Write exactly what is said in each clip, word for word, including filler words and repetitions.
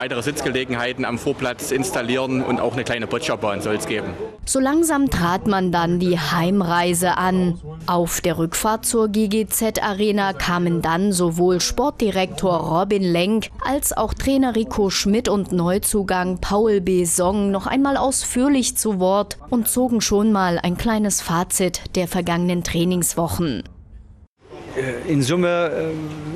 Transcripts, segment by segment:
Weitere Sitzgelegenheiten am Vorplatz installieren und auch eine kleine Bocciabahn soll es geben. So langsam trat man dann die Heimreise an. Auf der Rückfahrt zur G G Z-Arena kamen dann sowohl Sportdirektor Robin Lenk als auch Trainer Rico Schmidt und Neuzugang Paul B. Song noch einmal ausführlich zu Wort und zogen schon mal ein kleines Fazit der vergangenen Trainingswochen. In Summe äh,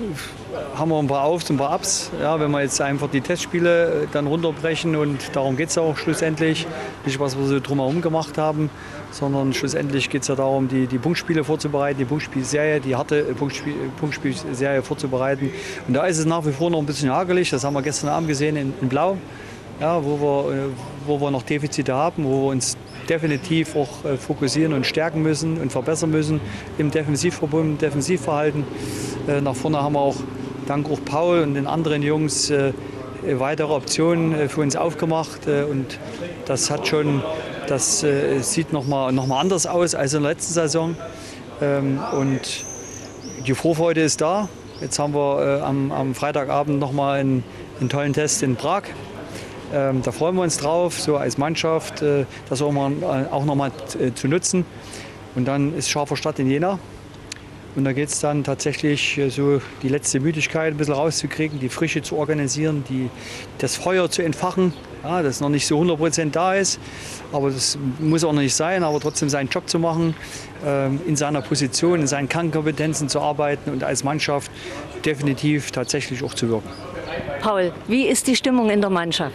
haben wir ein paar Aufs und ein paar Ups. Ja, wenn wir jetzt einfach die Testspiele dann runterbrechen, und darum geht es auch schlussendlich. Nicht, was wir so drumherum gemacht haben, sondern schlussendlich geht es ja darum, die, die Punktspiele vorzubereiten, die Punktspielserie, die harte Punktspiel, Punktspielserie vorzubereiten. Und da ist es nach wie vor noch ein bisschen hakelig. Das haben wir gestern Abend gesehen in, in Blau, ja, wo, wir, wo wir noch Defizite haben, wo wir uns definitiv auch äh, fokussieren und stärken müssen und verbessern müssen im Defensivverbund, im Defensivverhalten. Äh, nach vorne haben wir auch dank auch Paul und den anderen Jungs äh, weitere Optionen äh, für uns aufgemacht. Äh, und das hat schon, das äh, sieht noch mal, noch mal anders aus als in der letzten Saison. Ähm, und die Vorfreude ist da. Jetzt haben wir äh, am, am Freitagabend noch mal einen, einen tollen Test in Prag. Ähm, da freuen wir uns drauf, so als Mannschaft, äh, das auch, mal, äh, auch noch mal äh, zu nutzen. Und dann ist scharfer Start in Jena. Und da geht es dann tatsächlich äh, so die letzte Müdigkeit ein bisschen rauszukriegen, die Frische zu organisieren, die, das Feuer zu entfachen, ja, das noch nicht so hundert Prozent da ist. Aber das muss auch noch nicht sein, aber trotzdem seinen Job zu machen, ähm, in seiner Position, in seinen Kernkompetenzen zu arbeiten und als Mannschaft definitiv tatsächlich auch zu wirken. Paul, wie ist die Stimmung in der Mannschaft?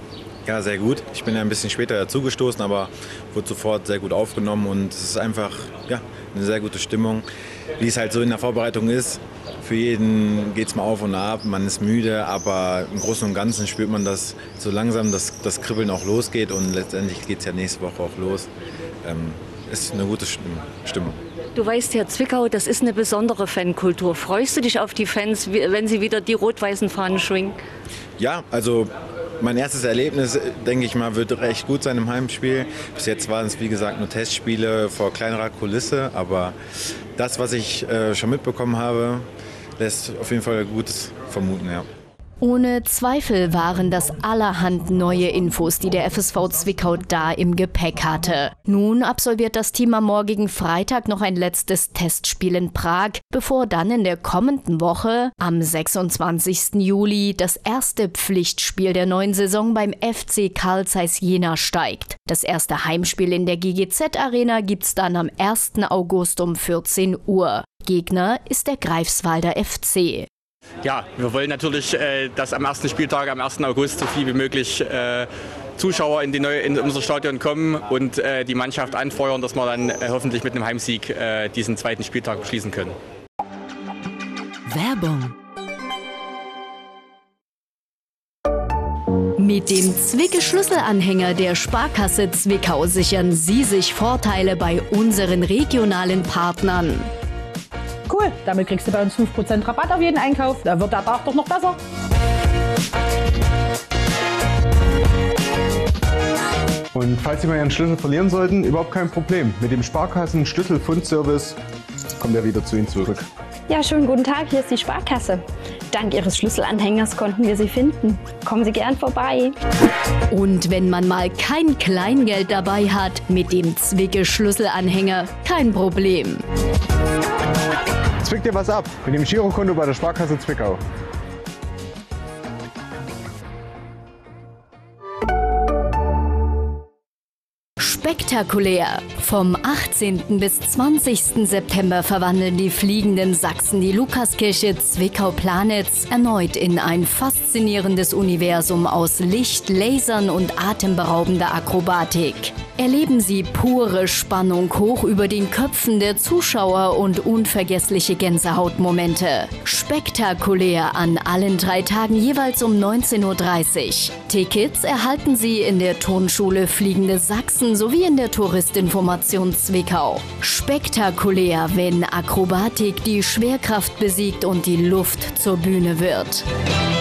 Ja, sehr gut. Ich bin ja ein bisschen später dazugestoßen, aber wurde sofort sehr gut aufgenommen und es ist einfach ja, eine sehr gute Stimmung, wie es halt so in der Vorbereitung ist. Für jeden geht es mal auf und ab, man ist müde, aber im Großen und Ganzen spürt man, dass so langsam das, das Kribbeln auch losgeht und letztendlich geht es ja nächste Woche auch los. Ähm, ist eine gute Stimmung. Du weißt ja, Zwickau, das ist eine besondere Fankultur. Freust du dich auf die Fans, wenn sie wieder die rot-weißen Fahnen schwingen? Ja, also mein erstes Erlebnis, denke ich mal, wird recht gut sein im Heimspiel. Bis jetzt waren es, wie gesagt, nur Testspiele vor kleinerer Kulisse. Aber das, was ich äh, schon mitbekommen habe, lässt auf jeden Fall Gutes vermuten, ja. Ohne Zweifel waren das allerhand neue Infos, die der F S V Zwickau da im Gepäck hatte. Nun absolviert das Team am morgigen Freitag noch ein letztes Testspiel in Prag, bevor dann in der kommenden Woche, am sechsundzwanzigsten Juli, das erste Pflichtspiel der neuen Saison beim F C Carl Zeiss Jena steigt. Das erste Heimspiel in der G G Z-Arena gibt's dann am ersten August um vierzehn Uhr. Gegner ist der Greifswalder F C. Ja, wir wollen natürlich, äh, dass am ersten Spieltag, am ersten August, so viel wie möglich äh, Zuschauer in, die neue, in unser Stadion kommen und äh, die Mannschaft anfeuern, dass wir dann äh, hoffentlich mit einem Heimsieg äh, diesen zweiten Spieltag beschließen können. Werbung. Mit dem Zwicke-Schlüsselanhänger der Sparkasse Zwickau sichern Sie sich Vorteile bei unseren regionalen Partnern. Cool, damit kriegst du bei uns fünf Prozent Rabatt auf jeden Einkauf. Da wird der Tag doch noch besser. Und falls Sie mal Ihren Schlüssel verlieren sollten, überhaupt kein Problem. Mit dem Sparkassen-Schlüsselfundservice kommt er wieder zu Ihnen zurück. Ja, schönen guten Tag, hier ist die Sparkasse. Dank Ihres Schlüsselanhängers konnten wir Sie finden. Kommen Sie gern vorbei. Und wenn man mal kein Kleingeld dabei hat, mit dem Zwicke-Schlüsselanhänger kein Problem. Zwick dir was ab mit dem Girokonto bei der Sparkasse Zwickau. Spektakulär! Vom achtzehnten bis zwanzigsten September verwandeln die fliegenden Sachsen die Lukaskirche Zwickau-Planitz erneut in ein faszinierendes Universum aus Licht, Lasern und atemberaubender Akrobatik. Erleben Sie pure Spannung hoch über den Köpfen der Zuschauer und unvergessliche Gänsehautmomente. Spektakulär an allen drei Tagen jeweils um neunzehn Uhr dreißig. Tickets erhalten Sie in der Turnschule Fliegende Sachsen sowie in der Touristinformation Zwickau. Spektakulär, wenn Akrobatik die Schwerkraft besiegt und die Luft zur Bühne wird.